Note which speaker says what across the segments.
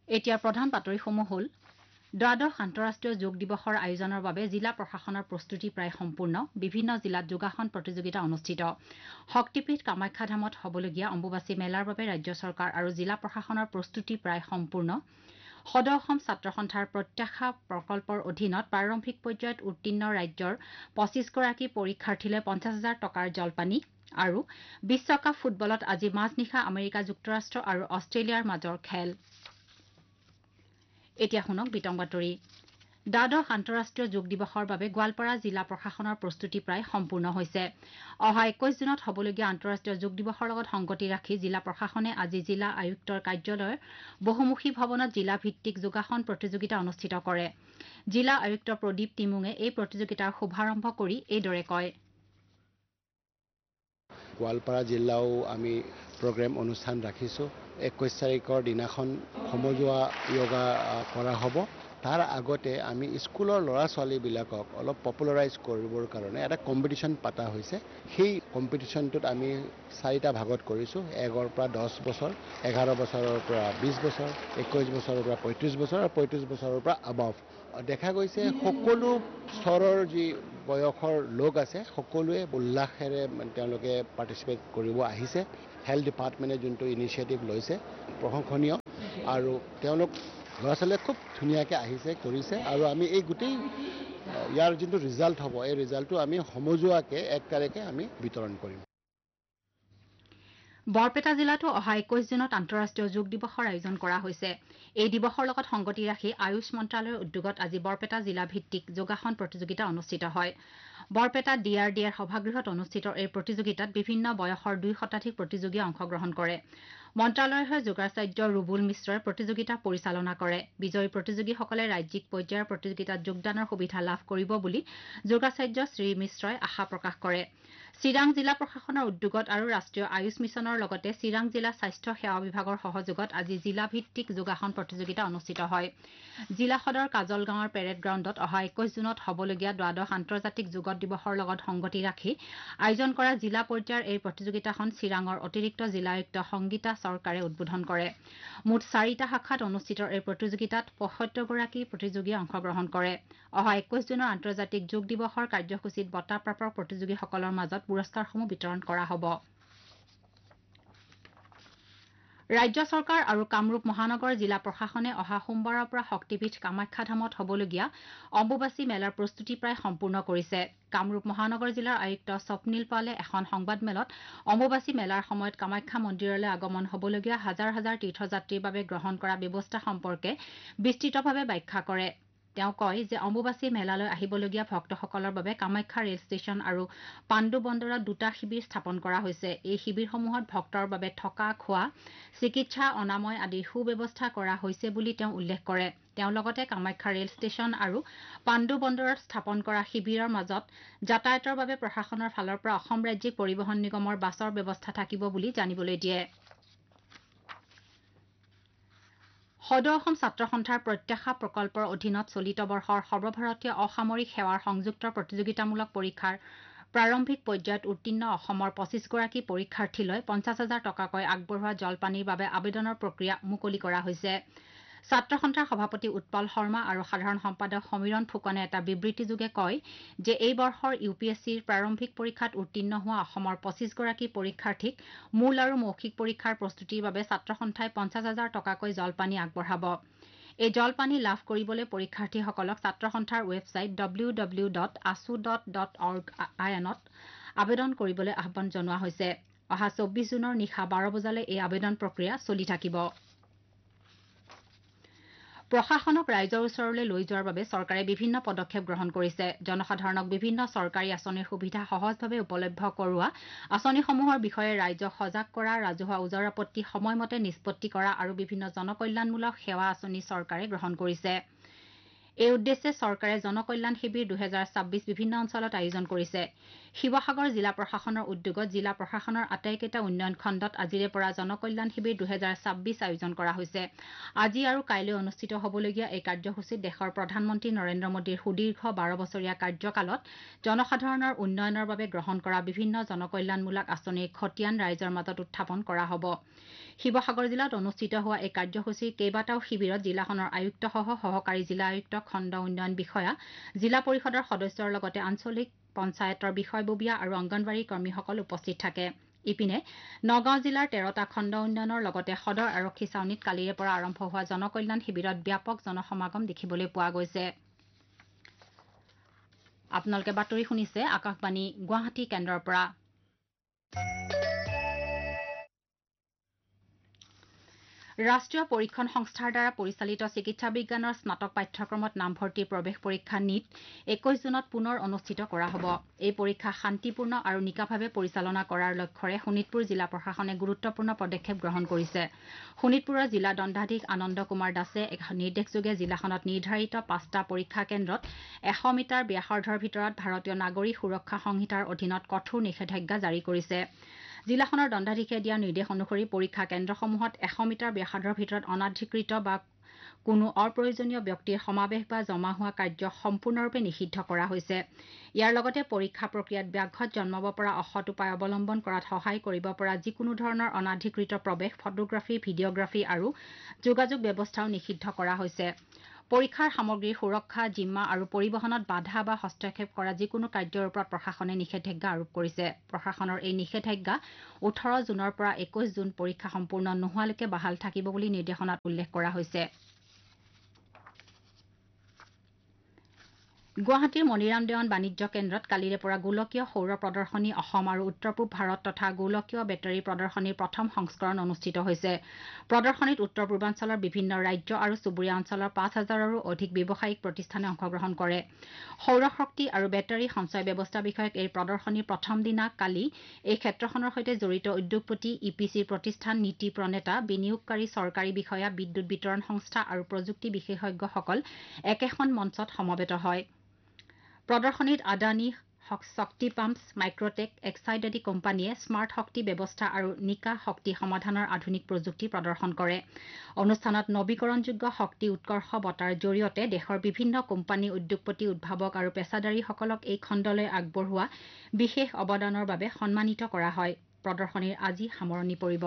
Speaker 1: এতিয়া প্ৰধান বাতৰিসমূহ হ'ল দ্বাদশ আন্তঃৰাষ্ট্ৰীয় যোগ দিৱসৰ আয়োজনৰ বাবে জিলা প্ৰশাসনৰ প্ৰস্তুতি প্ৰায় সম্পূৰ্ণ বিভিন্ন জিলাত যোগাসন প্ৰতিযোগিতা অনুষ্ঠিত শক্তিপীঠ কামাখ্যাধামত হ'বলগীয়া অম্বুবাচী মেলাৰ বাবে ৰাজ্য চৰকাৰ আৰু জিলা প্ৰশাসনৰ প্ৰস্তুতি প্ৰায় সম্পূৰ্ণ সদৌ অসম ছাত্ৰ সন্থাৰ প্ৰত্যাশা প্ৰকল্পৰ অধীনত প্ৰাৰম্ভিক পৰ্যায়ত উত্তীৰ্ণ ৰাজ্যৰ ২৫গৰাকী পৰীক্ষাৰ্থীলৈ ৫০,০০০ টকাৰ জলপানী আৰু বিশ্বকাপ ফুটবলত আজি মাজনিশা আমেৰিকা যুক্তৰাষ্ট্ৰ আৰু অষ্ট্ৰেলিয়াৰ মাজৰ খেল এতিয়া শুনক বিতং বাতৰি দ্বাদশ আন্তঃৰাষ্ট্ৰীয় যোগ দিৱসৰ বাবে গোৱালপাৰা জিলা প্ৰশাসনৰ প্ৰস্তুতি প্ৰায় সম্পূৰ্ণ হৈছে অহা ২১ জুনত হ'বলগীয়া আন্তঃৰাষ্ট্ৰীয় যোগ দিৱসৰ লগত সংগতি ৰাখি জিলা প্ৰশাসনে আজি জিলা আয়ুক্তৰ কাৰ্যালয়ৰ বহুমুখী ভৱনত জিলা ভিত্তিক যোগাসন প্ৰতিযোগিতা অনুষ্ঠিত কৰে জিলা আয়ুক্ত প্ৰদীপ টিমুঙে এই প্ৰতিযোগিতাৰ শুভাৰম্ভ কৰি এইদৰে কয়
Speaker 2: গোৱালপাৰা জিলাও আমি প্ৰগ্ৰেম অনুষ্ঠান ৰাখিছোঁ ২১ তাৰিখৰ দিনাখন সমজুৱা য়োগা কৰা হ'ব তাৰ আগতে আমি স্কুলৰ ল'ৰা ছোৱালীবিলাকক অলপ পপুলাৰাইজ কৰিবৰ কাৰণে এটা কম্পিটিশ্যন পাতা হৈছে সেই কম্পিটিশ্যনটোত আমি 4টা ভাগত কৰিছোঁ 1ৰ পৰা 10 বছৰ 11 বছৰৰ পৰা 20 বছৰ 21 বছৰৰ পৰা 35 বছৰ আৰু 35 বছৰৰ পৰা আবাভ দেখা গৈছে সকলো স্তৰৰ যি বয়সৰ লোক আছে সকলোৱে উল্লাসেৰে তেওঁলোকে পাৰ্টিচিপেট কৰিব আহিছে হেল্থ ডিপাৰ্টমেণ্টে যোনটো ইনিচিয়েটিভ লৈছে প্ৰশংসনীয় আৰু তেওঁলোক ল'ৰা ছোৱালীয়ে খুব ধুনীয়াকৈ আহিছে কৰিছে আৰু আমি এই গোটেই ইয়াৰ যোনটো ৰিজাল্ট হ'ব এই ৰিজাল্টটো আমি সমজুৱাকৈ 1 তাৰিখে আমি বিতৰণ কৰিম
Speaker 1: বৰপেটা জিলাতো অহা ২১ জুনত আন্তঃৰাষ্ট্ৰীয় যোগ দিৱসৰ আয়োজন কৰা হৈছে এই দিৱসৰ লগত সংগতি ৰাখি আয়ুষ মন্ত্ৰালয়ৰ উদ্যোগত আজি বৰপেটা জিলা ভিত্তিক যোগাসন প্ৰতিযোগিতা অনুষ্ঠিত হয় বৰপেটা DRDR সভাগৃহত অনুষ্ঠিত এই প্ৰতিযোগিতাত বিভিন্ন বয়সৰ ২ শতাধিক প্ৰতিযোগীয়ে অংশগ্ৰহণ কৰে মন্ত্ৰালয়ৰ হৈ যোগাচাৰ্য ৰুবুল মিশ্ৰই প্ৰতিযোগিতা পৰিচালনা কৰে বিজয়ী প্ৰতিযোগীসকলে ৰাজ্যিক পৰ্যায়ৰ প্ৰতিযোগিতাত যোগদানৰ সুবিধা লাভ কৰিব বুলি যোগাচাৰ্য শ্ৰী মিশ্ৰই আশা প্ৰকাশ কৰে চিৰাং জিলা প্ৰশাসনৰ উদ্যোগত আৰু ৰাষ্ট্ৰীয় আয়ুষ মিছনৰ লগতে চিৰাং জিলা স্বাস্থ্য সেৱা বিভাগৰ সহযোগত আজি জিলা ভিত্তিক যোগাসন প্ৰতিযোগিতা অনুষ্ঠিত হয় জিলা সদৰ কাজল গাঁৱৰ পেৰেড গ্ৰাউণ্ডত অহা ২১ জুনত হ'বলগীয়া দ্বাদশ আন্তৰ্জাতিক যোগ দিৱসৰ লগত সংগতি ৰাখি আয়োজন কৰা জিলা পৰ্যায়ৰ এই প্ৰতিযোগিতাখন চিৰাঙৰ অতিৰিক্ত জিলা আয়ুক্ত সংগীতা চৰকাৰে উদ্বোধন কৰে মুঠ 4টা শাখাত অনুষ্ঠিত এই প্ৰতিযোগিতাত ৭৫গৰাকী প্ৰতিযোগীয়ে অংশগ্ৰহণ কৰে অহা ২১ জুনৰ আন্তৰ্জাতিক যোগ দিৱসৰ কাৰ্যসূচীত বঁটাপ্ৰাপ্ত প্ৰতিযোগীসকলৰ মাজত পুৰস্কাৰসমূহ বিতৰণ কৰা হ'ব ৰাজ্য চৰকাৰ আৰু কামৰূপ মহানগৰ জিলা প্ৰশাসনে অহা সোমবাৰৰ পৰা শক্তিপীঠ কামাখ্যাধামত হ'বলগীয়া অম্বুবাচী মেলাৰ প্ৰস্তুতি প্ৰায় সম্পূৰ্ণ কৰিছে কামৰূপ মহানগৰ জিলাৰ আয়ুক্ত স্বপ্নীল পালে এখন সংবাদমেলত অম্বুবাচী মেলাৰ সময়ত কামাখ্যা মন্দিৰলৈ আগমন হ'বলগীয়া হাজাৰ হাজাৰ তীৰ্থযাত্ৰীৰ বাবে গ্ৰহণ কৰা ব্যৱস্থা সম্পৰ্কে বিস্তৃতভাৱে ব্যাখ্যা কৰে তেওঁ কয় যে অম্বুবাচী মেলালৈ আহিবলগীয়া ভক্তসকলৰ বাবে কামাখ্যা ৰেল ষ্টেচন আৰু পাণ্ডু বন্দৰত 2টা শিবিৰ স্থাপন কৰা হৈছে এই শিবিৰসমূহত ভক্তৰ বাবে থকা খোৱা চিকিৎসা অনাময় আদিৰ সুব্যৱস্থা কৰা হৈছে বুলি তেওঁ উল্লেখ কৰে তেওঁ লগতে কামাখ্যা ৰেল ষ্টেচন আৰু পাণ্ডু বন্দৰত স্থাপন কৰা শিবিৰৰ মাজত যাতায়াতৰ বাবে প্ৰশাসনৰ ফালৰ পৰা অসম ৰাজ্যিক পৰিবহণ নিগমৰ বাছৰ ব্যৱস্থা থাকিব বুলি জানিবলৈ দিয়ে সদৌ অসম ছাত্ৰ সন্থাৰ প্ৰত্যাশা প্ৰকল্পৰ অধীনত চলিত বৰ্ষৰ সৰ্বভাৰতীয় অসামৰিক সেৱাৰ সংযুক্ত প্ৰতিযোগিতামূলক পৰীক্ষাৰ প্ৰাৰম্ভিক পৰ্যায়ত উত্তীৰ্ণ অসমৰ ২৫গৰাকী পৰীক্ষাৰ্থীলৈ ৫০,০০০ টকাকৈ আগবঢ়োৱা জলপানীৰ বাবে আবেদনৰ প্ৰক্ৰিয়া মুকলি কৰা হৈছে ছাত্ৰ সন্থাৰ সভাপতি উৎপল শৰ্মা আৰু সাধাৰণ সম্পাদক সমীৰণ ফুকনে এটা বিবৃতিযোগে কয় যে এই বৰ্ষৰ UPSCৰ প্ৰাৰম্ভিক পৰীক্ষাত উত্তীৰ্ণ হোৱা অসমৰ ২৫গৰাকী পৰীক্ষাৰ্থীক মূল আৰু মৌখিক পৰীক্ষাৰ প্ৰস্তুতিৰ বাবে ছাত্ৰ সন্থাই ৫০,০০০ টকাকৈ জলপানী আগবঢ়াব এই জলপানী লাভ কৰিবলৈ পৰীক্ষাৰ্থীসকলক ছাত্ৰ সন্থাৰ ৱেবছাইট www.asu.org.in-ত আবেদন কৰিবলৈ আহ্বান জনোৱা হৈছে অহা ২৪ জুনৰ নিশা ১২ বজালৈ এই আবেদন প্ৰক্ৰিয়া চলি থাকিব প্ৰশাসনক ৰাইজৰ ওচৰলৈ লৈ যোৱাৰ বাবে চৰকাৰে বিভিন্ন পদক্ষেপ গ্ৰহণ কৰিছে জনসাধাৰণক বিভিন্ন চৰকাৰী আঁচনিৰ সুবিধা সহজভাৱে উপলব্ধ কৰোৱা আঁচনিসমূহৰ বিষয়ে ৰাইজক সজাগ কৰা ৰাজহুৱা ওজৰ আপত্তি সময়মতে নিষ্পত্তি কৰা আৰু বিভিন্ন জনকল্যাণমূলক সেৱা আঁচনি চৰকাৰে গ্ৰহণ কৰিছে এই উদ্দেশ্যে চৰকাৰে জনকল্যাণ শিবিৰ ২০২৬ বিভিন্ন অঞ্চলত আয়োজন কৰিছে শিৱসাগৰ জিলা প্ৰশাসনৰ উদ্যোগত জিলা প্ৰশাসনৰ আটাইকেইটা উন্নয়ন খণ্ডত আজিৰে পৰা জনকল্যাণ শিবিৰ ২০২৬ আয়োজন কৰা হৈছে আজি আৰু কাইলৈ অনুষ্ঠিত হ'বলগীয়া এই কাৰ্যসূচীত দেশৰ প্ৰধানমন্ত্ৰী নৰেন্দ্ৰ মোদীৰ সুদীৰ্ঘ ১২ বছৰীয়া কাৰ্যকালত জনসাধাৰণৰ উন্নয়নৰ বাবে গ্ৰহণ কৰা বিভিন্ন জনকল্যাণমূলক আঁচনিৰ খতিয়ান ৰাইজৰ মাজত উত্থাপন কৰা হ'ব শিৱসাগৰ জিলাত অনুষ্ঠিত হোৱা এই কাৰ্যসূচীৰ কেইবাটাও শিবিৰত জিলাখনৰ আয়ুক্তসহ সহকাৰী জিলা আয়ুক্ত খণ্ড উন্নয়ন বিষয়া জিলা পৰিষদৰ সদস্যৰ লগতে আঞ্চলিক পঞ্চায়তৰ বিষয়ববীয়া আৰু অংগনৱাড়ী কৰ্মীসকল উপস্থিত থাকে ইপিনে নগাঁও জিলাৰ 13টা খণ্ড উন্নয়নৰ লগতে সদৰ আৰক্ষী ছাউনীত কালিৰে পৰা আৰম্ভ হোৱা জনকল্যাণ শিবিৰত ব্যাপক জনসমাগম দেখিবলৈ পোৱা গৈছে আপোনালোকে বাতৰি শুনিছে আকাশবাণী গুৱাহাটী কেন্দ্ৰৰ পৰা ৰাষ্ট্ৰীয় পৰীক্ষণ সংস্থাৰ দ্বাৰা পৰিচালিত চিকিৎসা বিজ্ঞানৰ স্নাতক পাঠ্যক্ৰমত নামভৰ্তিৰ প্ৰৱেশ পৰীক্ষা নীট 21 জুনত পুনৰ অনুষ্ঠিত কৰা হ'ব এই পৰীক্ষা শান্তিপূৰ্ণ আৰু নিকাভাৱে পৰিচালনা কৰাৰ লক্ষ্যৰে শোণিতপুৰ জিলা প্ৰশাসনে গুৰুত্বপূৰ্ণ পদক্ষেপ গ্ৰহণ কৰিছে শোণিতপুৰৰ জিলা দণ্ডাধীশ আনন্দ কুমাৰ দাসে এক নিৰ্দেশযোগে জিলাখনত নিৰ্ধাৰিত 5টা পৰীক্ষা কেন্দ্ৰত 100 মিটাৰ ব্যাসাৰ্ধৰ ভিতৰত ভাৰতীয় নাগৰিক সুৰক্ষা সংহিতাৰ অধীনত কঠোৰ নিষেধাজ্ঞা জাৰি কৰিছে জিলাখনৰ দণ্ডাধীশে দিয়া নিৰ্দেশ অনুসৰি পৰীক্ষা কেন্দ্ৰসমূহত 100 মিটাৰ ব্যাসাৰ্ধৰ ভিতৰত অনাধিকৃত বা কোনো অপ্ৰয়োজনীয় ব্যক্তিৰ সমাৱেশ বা জমা হোৱা কাৰ্য সম্পূৰ্ণৰূপে নিষিদ্ধ কৰা হৈছে ইয়াৰ লগতে পৰীক্ষা প্ৰক্ৰিয়াত ব্যাঘাত জন্মাব পৰা অসৎ উপায় অৱলম্বন কৰাত সহায় কৰিব পৰা যিকোনো ধৰণৰ অনাধিকৃত প্ৰৱেশ ফটোগ্ৰাফী ভিডিঅ'গ্ৰাফী আৰু যোগাযোগ ব্যৱস্থাও নিষিদ্ধ কৰা হৈছে পৰীক্ষাৰ সামগ্ৰীৰ সুৰক্ষা জিম্মা আৰু পৰিবহণত বাধা বা হস্তক্ষেপ কৰা যিকোনো কাৰ্যৰ ওপৰত প্ৰশাসনে নিষেধাজ্ঞা আৰোপ কৰিছে প্ৰশাসনৰ এই নিষেধাজ্ঞা 18 জুনৰ পৰা 21 জুন পৰীক্ষা সম্পূৰ্ণ নোহোৱালৈকে বাহাল থাকিব বুলি নিৰ্দেশনাত উল্লেখ কৰা হৈছে গুৱাহাটীৰ মণিৰাম দেৱান বাণিজ্য কেন্দ্ৰত কালিৰে পৰা গোলকীয় সৌৰ প্ৰদৰ্শনী অসম আৰু উত্তৰ পূব ভাৰত তথা গোলকীয় বেটাৰী প্ৰদৰ্শনীৰ প্ৰথম সংস্কৰণ অনুষ্ঠিত হৈছে প্ৰদৰ্শনীত উত্তৰ পূৰ্বাঞ্চলৰ বিভিন্ন ৰাজ্য আৰু চুবুৰীয়া অঞ্চলৰ 5,000ৰো অধিক ব্যৱসায়িক প্ৰতিষ্ঠানে অংশগ্ৰহণ কৰে সৌৰ শক্তি আৰু বেটাৰী সঞ্চয় ব্যৱস্থা বিষয়ক এই প্ৰদৰ্শনীৰ প্ৰথম দিনা কালি এই ক্ষেত্ৰখনৰ সৈতে জড়িত উদ্যোগপতি ইপিচিৰ প্ৰতিষ্ঠান নীতি প্ৰণেতা বিনিয়োগকাৰী চৰকাৰী বিষয়া বিদ্যুৎ বিতৰণ সংস্থা আৰু প্ৰযুক্তি বিশেষজ্ঞসকল একেখন মঞ্চত সমবেত হয় প্ৰদৰ্শনীত আদানী শক্তি পাম্পছ মাইক্ৰটেক এক্সাইড আদি কোম্পানীয়ে স্মাৰ্ট শক্তি ব্যৱস্থা আৰু নিকা শক্তি সমাধানৰ আধুনিক প্ৰযুক্তি প্ৰদৰ্শন কৰে অনুষ্ঠানত নৱীকৰণযোগ্য শক্তি উৎকৰ্ষ বঁটাৰ জৰিয়তে দেশৰ বিভিন্ন কোম্পানী উদ্যোগপতি উদ্ভাৱক আৰু পেছাদাৰীসকলক এই খণ্ডলৈ আগবঢ়োৱা বিশেষ অৱদানৰ বাবে সন্মানিত কৰা হয় প্ৰদৰ্শনীৰ আজি সামৰণি পৰিব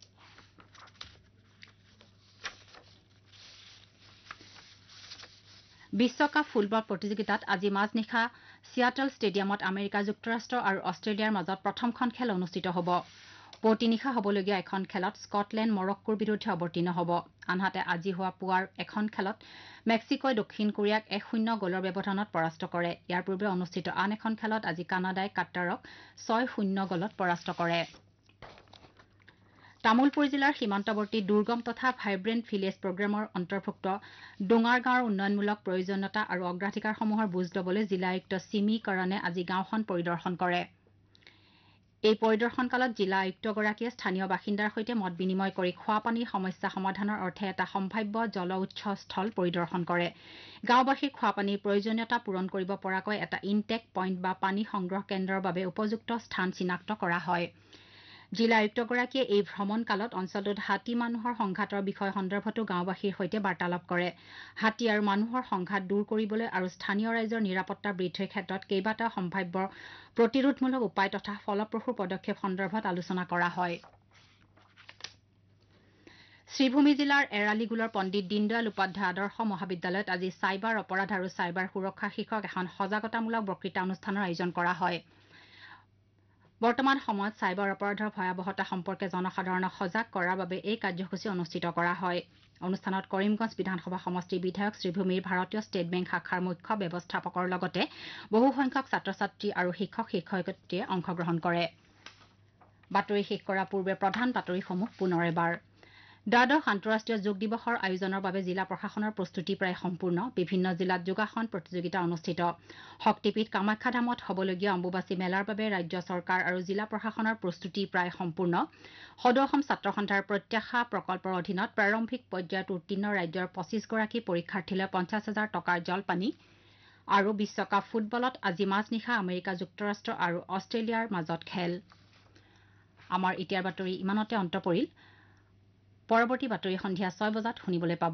Speaker 1: বিশ্বকাপ ফুটবল প্ৰতিযোগিতাত আজি মাজনিশা চিয়াটল ষ্টেডিয়ামত আমেৰিকা যুক্তৰাষ্ট্ৰ আৰু অষ্ট্ৰেলিয়াৰ মাজত প্ৰথমখন খেল অনুষ্ঠিত হ'ব পুৱতি নিশা হ'বলগীয়া এখন খেলত স্কটলেণ্ড মৰক্কোৰ বিৰুদ্ধে অৱতীৰ্ণ হ'ব আনহাতে আজি হোৱা পুৱাৰ এখন খেলত মেক্সিকোই দক্ষিণ কোৰিয়াক 1-0 গ'লৰ ব্যৱধানত পৰাস্ত কৰে ইয়াৰ পূৰ্বে অনুষ্ঠিত আন এখন খেলত আজি কানাডাই কাটাৰক 6-0 গ'লত পৰাস্ত কৰে তামুলপুৰ জিলাৰ সীমান্তৱৰ্তী দুৰ্গম তথা ভাইব্ৰেণ্ট ভিলেজ প্ৰগ্ৰেমৰ অন্তৰ্ভুক্ত ডোঙাৰ গাঁৱৰ উন্নয়নমূলক প্ৰয়োজনীয়তা আৰু অগ্ৰাধিকাৰসমূহৰ বুজ ল'বলৈ জিলা আয়ুক্ত চিমি কৰণে আজি গাঁওখন পৰিদৰ্শন কৰে এই পৰিদৰ্শনকালত জিলা আয়ুক্তগৰাকীয়ে স্থানীয় বাসিন্দাৰ সৈতে মত বিনিময় কৰি খোৱাপানীৰ সমস্যা সমাধানৰ অৰ্থে এটা সম্ভাৱ্য জল উৎস স্থল পৰিদৰ্শন কৰে গাঁওবাসীৰ খোৱাপানীৰ প্ৰয়োজনীয়তা পূৰণ কৰিব পৰাকৈ এটা ইনটেক পইণ্ট বা পানী সংগ্ৰহ কেন্দ্ৰৰ বাবে উপযুক্ত স্থান চিনাক্ত কৰা হয় জিলা আয়ুক্তগৰাকীয়ে এই ভ্ৰমণকালত অঞ্চলটোত হাতী মানুহৰ সংঘাতৰ বিষয় সন্দৰ্ভতো গাঁওবাসীৰ সৈতে বাৰ্তালাপ কৰে হাতী আৰু মানুহৰ সংঘাত দূৰ কৰিবলৈ আৰু স্থানীয় ৰাইজৰ নিৰাপত্তা বৃদ্ধিৰ ক্ষেত্ৰত কেইবাটাও সম্ভাৱ্য প্ৰতিৰোধমূলক উপায় তথা ফলপ্ৰসূ পদক্ষেপ সন্দৰ্ভত আলোচনা কৰা হয় শ্ৰীভূমি জিলাৰ এৰালিগুলৰ পণ্ডিত দীনদয়াল উপাধ্যায় আদৰ্শ মহাবিদ্যালয়ত আজি চাইবাৰ অপৰাধ আৰু চাইবাৰ সুৰক্ষা শীৰ্ষক এখন সজাগতামূলক বক্তৃতা অনুষ্ঠানৰ আয়োজন কৰা হয় বৰ্তমান সময়ত চাইবাৰ অপৰাধৰ ভয়াৱহতা সম্পৰ্কে জনসাধাৰণক সজাগ কৰাৰ বাবে এই কাৰ্যসূচী অনুষ্ঠিত কৰা হয় অনুষ্ঠানত কৰিমগঞ্জ বিধানসভা সমষ্টিৰ বিধায়ক শ্ৰীভূমিৰ ভাৰতীয় ষ্টেট বেংক শাখাৰ মুখ্য ব্যৱস্থাপকৰ লগতে বহুসংখ্যক ছাত্ৰ ছাত্ৰী আৰু শিক্ষক শিক্ষয়িত্ৰীয়ে অংশগ্ৰহণ কৰে বাতৰি শেষ কৰাৰ পূৰ্বে প্ৰধান বাতৰিসমূহ পুনৰ এবাৰ দ্বাদশ আন্তঃৰাষ্ট্ৰীয় যোগ দিৱসৰ আয়োজনৰ বাবে জিলা প্ৰশাসনৰ প্ৰস্তুতি প্ৰায় সম্পূৰ্ণ বিভিন্ন জিলাত যোগাসন প্ৰতিযোগিতা অনুষ্ঠিত শক্তিপীঠ কামাখ্যাধামত হ'বলগীয়া অম্বুবাচী মেলাৰ বাবে ৰাজ্য চৰকাৰ আৰু জিলা প্ৰশাসনৰ প্ৰস্তুতি প্ৰায় সম্পূৰ্ণ সদৌ অসম ছাত্ৰ সন্থাৰ প্ৰত্যাশা প্ৰকল্পৰ অধীনত প্ৰাৰম্ভিক পৰ্যায়ত উত্তীৰ্ণ ৰাজ্যৰ 25গৰাকী পৰীক্ষাৰ্থীলৈ 50,000 টকাৰ জলপানী আৰু বিশ্বকাপ ফুটবলত আজি মাজনিশা আমেৰিকা যুক্তৰাষ্ট্ৰ আৰু অষ্ট্ৰেলিয়াৰ মাজত খেল আমাৰ এতিয়াৰ বাতৰি ইমানতে অন্ত পৰিল পৰৱৰ্তী বাতৰি সন্ধিয়া 6 বজাত শুনিবলৈ পাব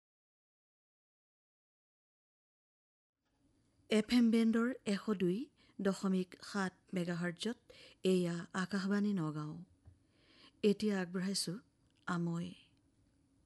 Speaker 3: FM বেণ্ডৰ 102 101.7 মেগাহাৰ্টজত এয়া আকাশবাণী নগাঁও। এতিয়া আগবঢ়াইছোঁ আমৈ।